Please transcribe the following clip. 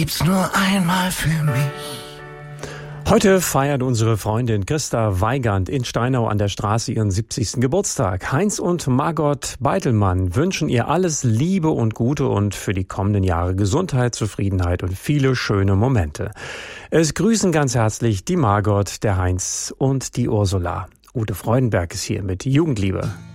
gib's nur einmal für mich. Heute feiert unsere Freundin Christa Weigand in Steinau an der Straße ihren 70. Geburtstag. Heinz und Margot Beitelmann wünschen ihr alles Liebe und Gute und für die kommenden Jahre Gesundheit, Zufriedenheit und viele schöne Momente. Es grüßen ganz herzlich die Margot, der Heinz und die Ursula. Ute Freudenberg ist hier mit Jugendliebe.